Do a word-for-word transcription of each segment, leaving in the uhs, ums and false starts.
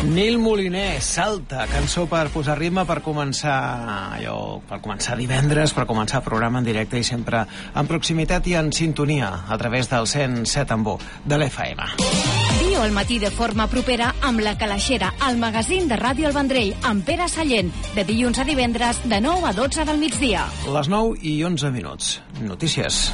Nil Moliner, Salta, cançó per posar ritme, per començar allò, per començar divendres, per començar el programa en directe i sempre en proximitat i en sintonia a través del cent set en bo de l'F M. Viu al matí de forma propera amb La Calaixera, el magazín de Ràdio El Vendrell, amb Pere Sallent, de dilluns a divendres, de nou a dotze del migdia. Les nou i onze minuts. Notícies.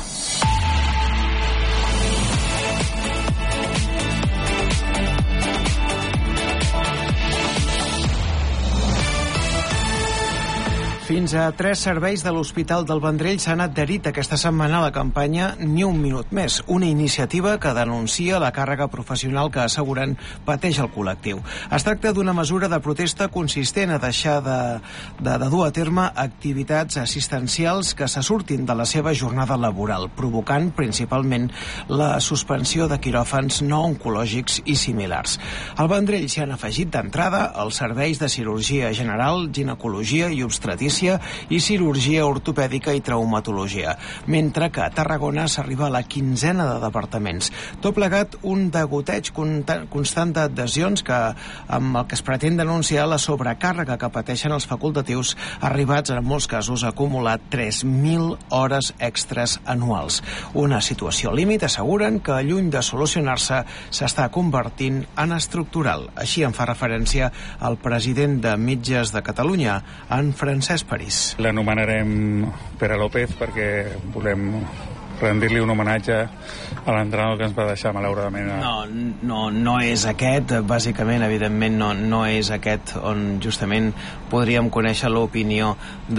Fins a tres serveis de l'Hospital del Vendrell s'han adherit aquesta setmana a la campanya Ni un minut més, una iniciativa que denuncia la càrrega professional que asseguren pateix el col·lectiu. Es tracta d'una mesura de protesta consistent a deixar de, de, de dur a terme activitats assistencials que se surtin de la seva jornada laboral, provocant principalment la suspensió de quiròfans no oncològics i similars. Al Vendrell s'hi han afegit d'entrada els serveis de cirurgia general, ginecologia i obstetrícia i cirurgia ortopèdica i traumatologia, mentre que a Tarragona s'arriba a la quinzena de departaments. Tot plegat un degoteig constant d'adhesions que, amb el que es pretén denunciar la sobrecàrrega que pateixen els facultatius, arribats en molts casos a acumular tres mil hores extres anuals. Una situació límit, asseguren, que lluny de solucionar-se s'està convertint en estructural. Així en fa referència el president de Metges de Catalunya, en Francesc París. L'anomenarem Pere López perquè volem rendir-li un homenatge a l'entrenador que ens va deixar, malauradament. No, no, no és aquest, bàsicament, evidentment, no, no és aquest on justament podríem conèixer l'opinió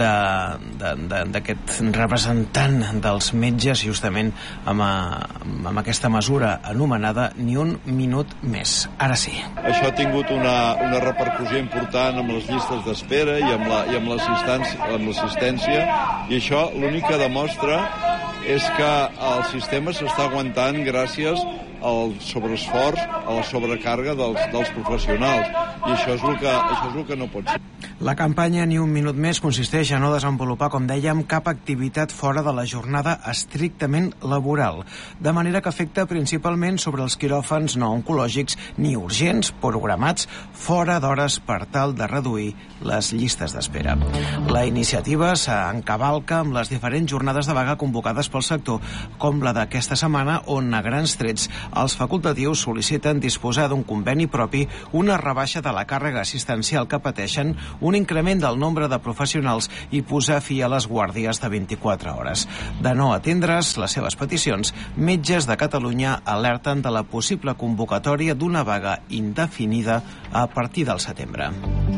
d'aquest representant dels metges, justament amb, a, amb aquesta mesura anomenada Ni un minut més. Ara sí. Això ha tingut una, una repercussió important amb les llistes d'espera i amb la, i amb l'assistència, amb l'assistència, i això l'únic que demostra és que el sistema s'està aguantant gràcies al sobreesforç, a la sobrecàrrega dels, dels professionals, i això és el que, això és el que no pot ser. La campanya Ni un minut més consisteix a no desenvolupar, com dèiem, cap activitat fora de la jornada estrictament laboral, de manera que afecta principalment sobre els quiròfans no oncològics ni urgents programats fora d'hores per tal de reduir les llistes d'espera. La iniciativa s'encavalca amb les diferents jornades de vaga convocades pel sector, com la d'aquesta setmana, on a grans trets els facultatius sol·liciten disposar d'un conveni propi, una rebaixa de la càrrega assistencial que pateixen, un increment del nombre de professionals i posar fi a les guàrdies de vint-i-quatre hores. De no atendre's les seves peticions, Metges de Catalunya alerten de la possible convocatòria d'una vaga indefinida a partir del setembre.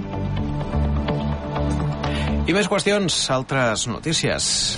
I més qüestions, altres notícies.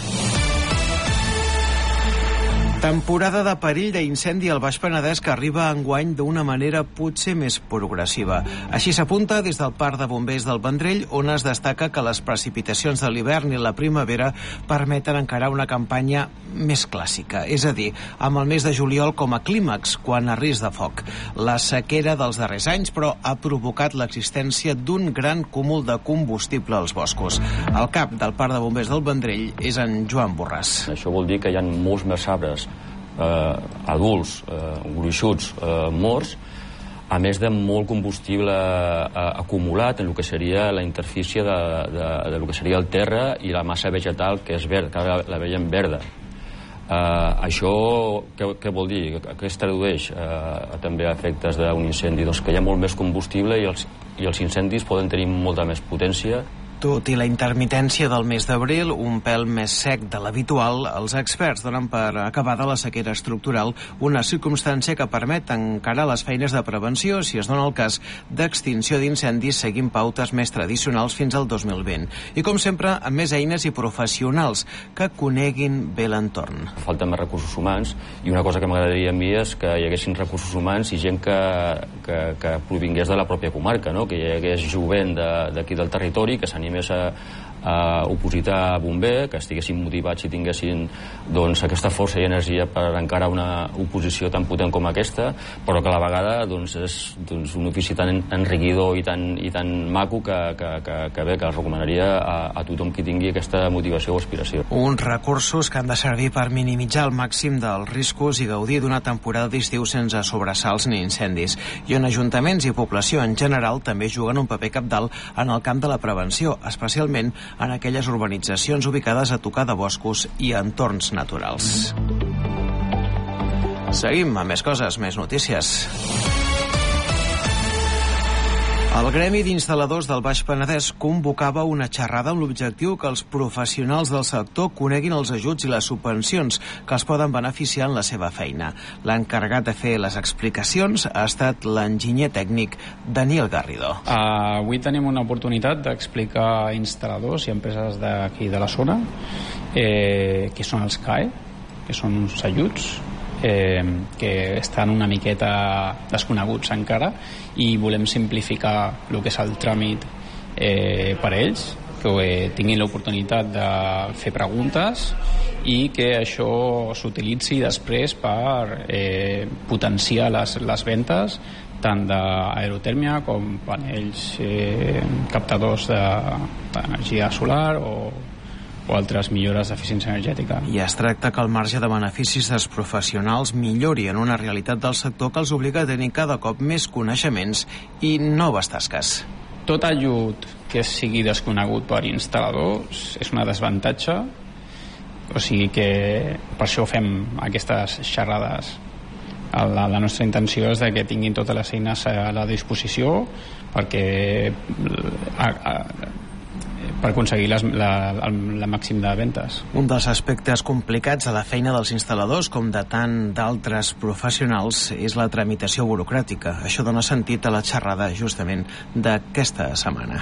Temporada de perill d'incendi al Baix Penedès que arriba enguany d'una manera potser més progressiva. Així s'apunta des del Parc de Bombers del Vendrell, on es destaca que les precipitacions de l'hivern i la primavera permeten encarar una campanya més clàssica, és a dir, amb el mes de juliol com a clímax, quan a risc de foc. La sequera dels darrers anys, però, ha provocat l'existència d'un gran cúmul de combustible als boscos. El cap del Parc de Bombers del Vendrell és en Joan Borràs. Això vol dir que hi ha molts més arbres Eh, adults, eh, gruixuts, eh, morts, a més de molt combustible eh, acumulat en el que seria la interfície de, de, de lo que seria el terra i la massa vegetal, que és verd, que ara la veiem verda. Eh, això què, què vol dir? Què es tradueix eh, també a efectes d'un incendi? Doncs que hi ha molt més combustible i els, i els incendis poden tenir molta més potència. Tot i la intermitència del mes d'abril, un pèl més sec de l'habitual, els experts donen per acabada la sequera estructural, una circumstància que permet encarar les feines de prevenció, si es dona el cas d'extinció d'incendis, seguint pautes més tradicionals fins al dos mil vint. I com sempre, amb més eines i professionals que coneguin bé l'entorn. Falten més recursos humans, i una cosa que m'agradaria a mi és que hi haguessin recursos humans i gent que, que, que provingués de la pròpia comarca, no? Que hi hagués jovent d'aquí de, del territori, que s'animés a, eh, oposit a bomber, que estiguessin motivats i tinguessin doncs, aquesta força i energia per encarar una oposició tan potent com aquesta, però que a la vegada doncs, és doncs, un ofici tan enriquidor i tan, i tan maco que, que, que, que bé, que el recomanaria a, a tothom qui tingui aquesta motivació o aspiració. Uns recursos que han de servir per minimitzar el màxim dels riscos i gaudir d'una temporada d'estiu sense sobresalts ni incendis, i on ajuntaments i població en general també juguen un paper cabdal en el camp de la prevenció, especialment en aquelles urbanitzacions ubicades a tocar de boscos i entorns naturals. Seguim amb més coses, més notícies. El Gremi d'Instal·ladors del Baix Penedès convocava una xerrada amb l'objectiu que els professionals del sector coneguin els ajuts i les subvencions que els poden beneficiar en la seva feina. L'encarregat de fer les explicacions ha estat l'enginyer tècnic Daniel Garrido. Uh, avui tenim una oportunitat d'explicar a instal·ladors i empreses d'aquí de la zona eh, què són els C A E, que són uns ajuts Eh, que estan una miqueta desconeguts encara, i volem simplificar el que és el tràmit eh, per a ells, que eh, tinguin l'oportunitat de fer preguntes i que això s'utilitzi després per eh, potenciar les, les ventes tant d'aerotèrmia com panells eh, captadors d'energia solar o o altres millores d'eficiència energètica. I es tracta que el marge de beneficis dels professionals millori en una realitat del sector que els obliga a tenir cada cop més coneixements i noves tasques. Tot ajut que sigui desconegut per instal·ladors és una desavantatge, o sigui que per això fem aquestes xerrades. La, la nostra intenció és de que tinguin totes les eines a la disposició perquè a, a, per aconseguir les, la, el, la màxim de ventes. Un dels aspectes complicats de la feina dels instal·ladors, com de tant d'altres professionals, és la tramitació burocràtica. Això dona sentit a la xerrada justament d'aquesta setmana.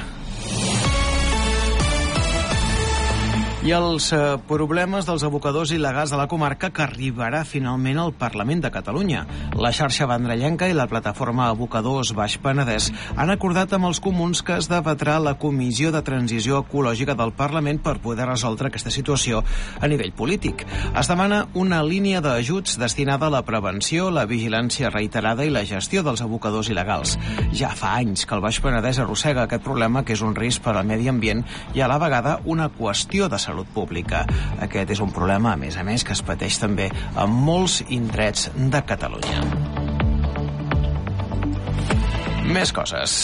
I els eh, problemes dels abocadors il·legals de la comarca, que arribarà finalment al Parlament de Catalunya. La xarxa vendrellenca i la plataforma Abocadors Baix Penedès han acordat amb els comuns que es debatrà la Comissió de Transició Ecològica del Parlament per poder resoldre aquesta situació a nivell polític. Es demana una línia d'ajuts destinada a la prevenció, la vigilància reiterada i la gestió dels abocadors il·legals. Ja fa anys que el Baix Penedès arrossega aquest problema, que és un risc per al medi ambient i a la vegada una qüestió de salut salut pública. Aquest és un problema, a més a més, que es pateix també en molts indrets de Catalunya. Més coses.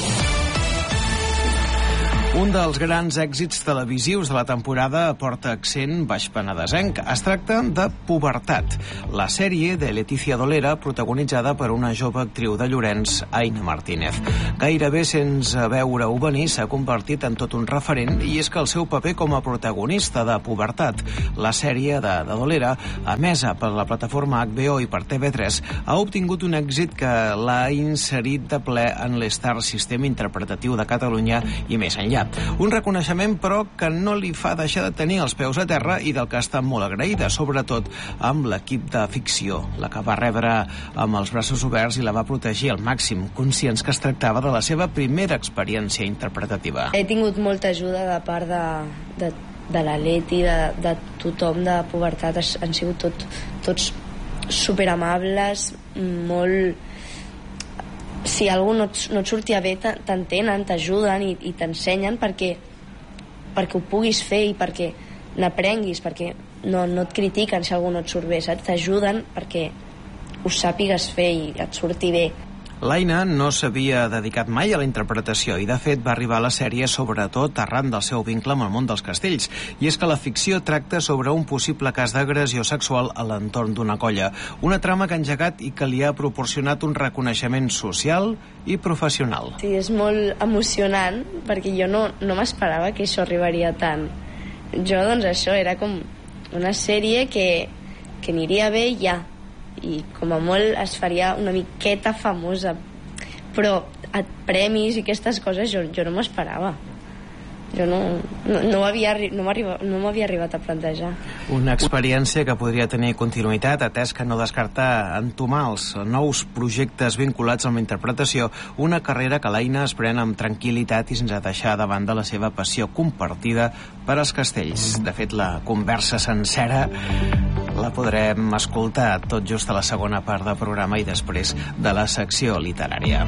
Un dels grans èxits televisius de la temporada porta accent baixpenedesenc. Es tracta de Pubertat, la sèrie de Letícia Dolera, protagonitzada per una jove actriu de Llorenç, Aina Martínez. Gairebé sense veure-ho venir, s'ha convertit en tot un referent, i és que el seu paper com a protagonista de Pubertat, la sèrie de, de Dolera, emesa per la plataforma H B O i per T V tres, ha obtingut un èxit que l'ha inserit de ple en l'Star Sistema Interpretatiu de Catalunya i més enllà. Un reconeixement, però, que no li fa deixar de tenir els peus a terra i del que està molt agraïda, sobretot amb l'equip de ficció, la que va rebre amb els braços oberts i la va protegir al màxim, conscients que es tractava de la seva primera experiència interpretativa. He tingut molta ajuda de part de, de, de la Leti, de, de tothom de Pubertat. Han sigut tot, tots superamables, molt... Si algú no et, no et sortia bé, t'entenen, t'ajuden i, i t'ensenyen perquè, perquè ho puguis fer i perquè n'aprenguis, perquè no, no et critiquen si algú no et surt bé, saps? T'ajuden perquè ho sàpigues fer i et surti bé. L'Aina no s'havia dedicat mai a la interpretació i, de fet, va arribar a la sèrie sobretot arran del seu vincle amb el món dels castells. I és que la ficció tracta sobre un possible cas d'agressió sexual a l'entorn d'una colla. Una trama que ha engegat i que li ha proporcionat un reconeixement social i professional. Sí, és molt emocionant perquè jo no, no m'esperava que això arribaria tant. Jo, doncs, això era com una sèrie que, que aniria bé ja. I com a molt es faria una miqueta famosa, però a premis i aquestes coses jo, jo no m'esperava. jo no, no, no m'havia no no m'havia arribat a plantejar. Una experiència que podria tenir continuïtat, atès que no descartar entomar els nous projectes vinculats amb la interpretació, una carrera que l'Aina es pren amb tranquil·litat i sense deixar de banda la seva passió compartida per als castells. De fet, la conversa sencera la podrem escoltar tot just a la segona part del programa i després de la secció literària.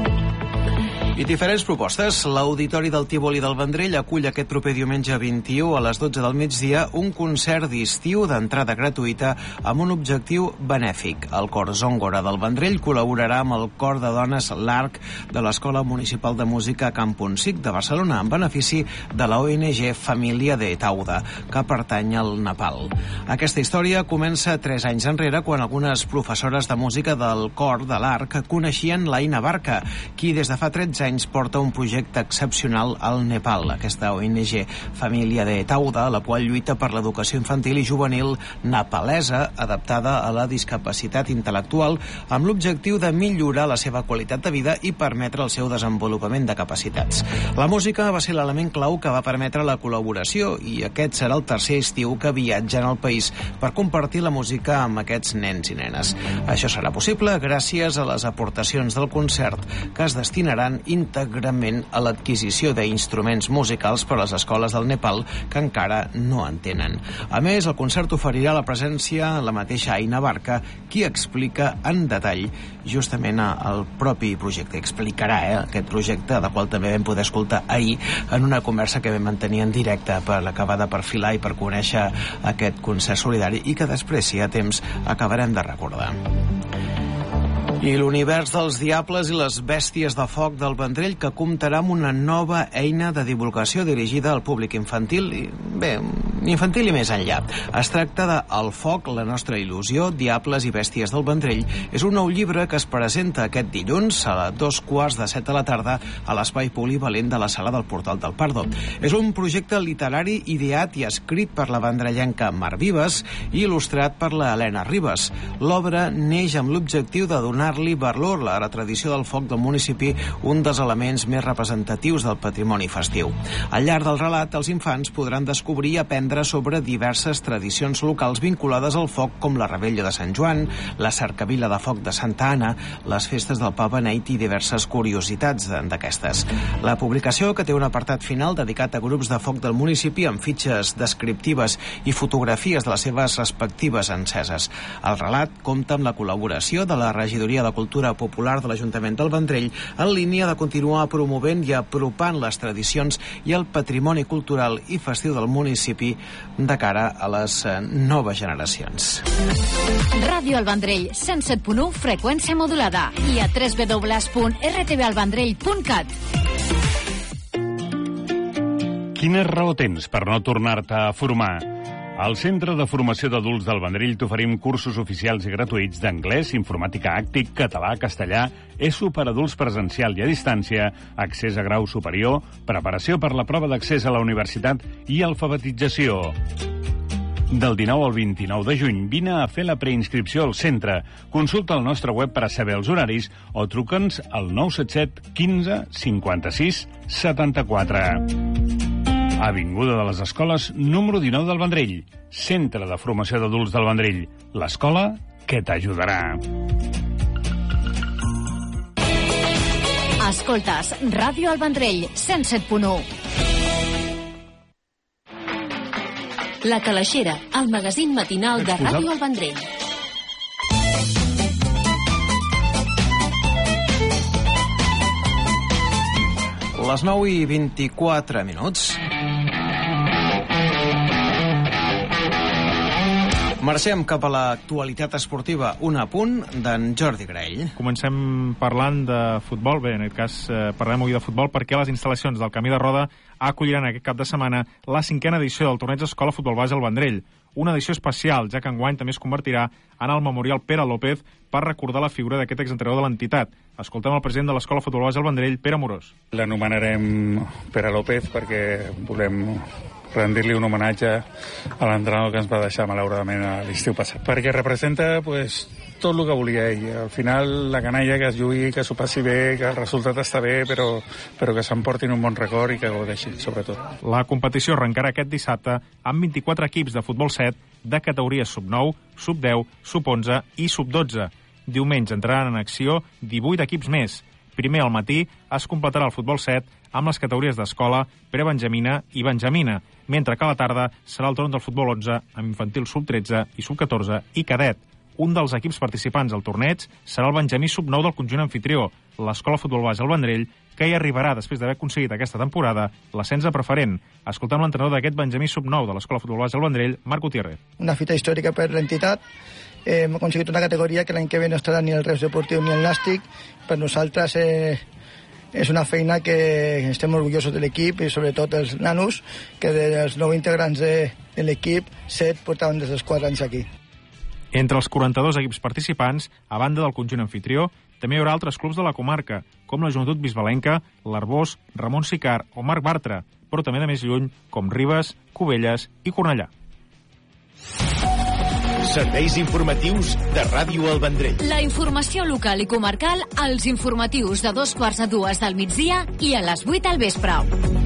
I diferents propostes. L'Auditori del Tívoli del Vendrell acull aquest proper diumenge vint-i-u a les dotze del migdia un concert d'estiu d'entrada gratuïta amb un objectiu benèfic. El Cor Zóngora del Vendrell col·laborarà amb el Cor de Dones L'Arc de l'Escola Municipal de Música Camp Ponsic de Barcelona en benefici de la O N G Família de Tauda, que pertany al Nepal. Aquesta història comença tres anys enrere quan algunes professores de música del Cor de l'Arc coneixien l'Aina Barca, qui des de fa tretze anys porta un projecte excepcional al Nepal, aquesta O N G Família de Tauda, la qual lluita per l'educació infantil i juvenil nepalesa adaptada a la discapacitat intel·lectual amb l'objectiu de millorar la seva qualitat de vida i permetre el seu desenvolupament de capacitats. La música va ser l'element clau que va permetre la col·laboració i aquest serà el tercer estiu que viatgen al país per compartir la música amb aquests nens i nenes. Això serà possible gràcies a les aportacions del concert que es destinaran íntegrament a l'adquisició d'instruments musicals per a les escoles del Nepal que encara no en tenen. A més, el concert oferirà la presència la mateixa Aina Barca, qui explica en detall justament el propi projecte. Explicarà eh, aquest projecte, del qual també vam poder escoltar ahir en una conversa que vam mantenir en directe per acabar de perfilar i per conèixer aquest concert solidari i que després, si hi ha temps, acabarem de recordar. I l'univers dels diables i les bèsties de foc del Vendrell, que comptarà amb una nova eina de divulgació dirigida al públic infantil i, bé, infantil i més enllà. Es tracta de El foc, la nostra il·lusió, Diables i bèsties del Vendrell. És un nou llibre que es presenta aquest dilluns a dos quarts de set de la tarda a l'espai polivalent de la sala del Portal del Pardo. És un projecte literari ideat i escrit per la vendrellenca Mar Vives i il·lustrat per la Helena Ribas. L'obra neix amb l'objectiu de donar li valor a la tradició del foc del municipi, un dels elements més representatius del patrimoni festiu. Al llarg del relat, els infants podran descobrir i aprendre sobre diverses tradicions locals vinculades al foc, com la Rebella de Sant Joan, la cercavila de foc de Santa Anna, les festes del Pa Beneit i diverses curiositats d'aquestes. La publicació, que té un apartat final dedicat a grups de foc del municipi amb fitxes descriptives i fotografies de les seves respectives enceses. El relat compta amb la col·laboració de la regidoria de Cultura Popular de l'Ajuntament del Vendrell en línia de continuar promovent i apropant les tradicions i el patrimoni cultural i festiu del municipi de cara a les noves generacions. Ràdio El Vendrell, cent set punt u, freqüència modulada i a w w w punt r t v al vendrell punt cat. Quina raó tens per no tornar-te a formar? Al Centre de Formació d'Adults del Vendrell t'oferim cursos oficials i gratuïts d'anglès, informàtica àctic, català, castellà, E S O per adults presencial i a distància, accés a grau superior, preparació per la prova d'accés a la universitat i alfabetització. Del dinou al vint-i-nou de juny vine a fer la preinscripció al centre. Consulta el nostre web per a saber els horaris o truca'ns al nou set set quinze cinquanta-sis setanta-quatre. Avinguda de les Escoles, número dinou del Vendrell. Centre de Formació d'Adults del Vendrell. L'escola que t'ajudarà. Escoltes Ràdio El Vendrell, cent set punt u. La Calaixera, el magazín matinal de Ràdio El Vendrell. Les nou i vint-i-quatre minuts. Marxem cap a l'actualitat esportiva. Un apunt d'en Jordi Graell. Comencem parlant de futbol. Bé, en aquest cas eh, parlem avui de futbol perquè les instal·lacions del Camí de Roda acolliran aquest cap de setmana la cinquena edició del torneig Escola Futbol Base al Vendrell. Una edició especial, ja que enguany també es convertirà en el Memorial Pere López per recordar la figura d'aquest exentrenador de l'entitat. Escoltem el president de l'Escola Futbol Base al Vendrell, Pere Amorós. L'anomenarem Pere López perquè volem rendir-li un homenatge a l'entrenador que ens va deixar malauradament a l'estiu passat. Perquè representa pues, tot el que volia ell. Al final, la canalla que es jugui, que s'ho passi bé, que el resultat està bé, però, però que s'emportin un bon record i que gaudeixin, sobretot. La competició arrencarà aquest dissabte amb vint-i-quatre equips de futbol set de categories sub nou, sub deu, sub onze i sub dotze. Diumenge entraran en acció divuit equips més. Primer al matí es completarà el futbol set amb les categories d'escola, prebenjamina i benjamina, mentre que a la tarda serà el torn del futbol onze amb infantil sub tretze i sub catorze i cadet. Un dels equips participants al torneig serà el benjamí sub nou del conjunt anfitrió, l'Escola Futbol Base al Vendrell, que hi arribarà després d'haver aconseguit aquesta temporada l'ascens a preferent. Escoltem l'entrenador d'aquest benjamí sub nou de l'Escola Futbol Base al Vendrell, Marc Gutiérrez. Una fita històrica per l'entitat. Eh, hem aconseguit una categoria que l'any que ve no estarà ni el Reus Deportiu ni el Nàstic. Per nosaltres eh, és una feina que estem orgullosos de l'equip i sobretot els nanos, que dels nou integrants de, de l'equip, set portaven des dels quatre anys aquí. Entre els quaranta-dos equips participants, a banda del conjunt anfitrió, també hi haurà altres clubs de la comarca, com la Joventut Bisbalenca, l'Arbós, Ramon Sicart o Marc Bartra, però també de més lluny, com Ribes, Cubelles i Cornellà. Serveis informatius de Ràdio El Vendrell. La informació local i comarcal als informatius de dos quarts a dues del migdia i a les vuit al vespre.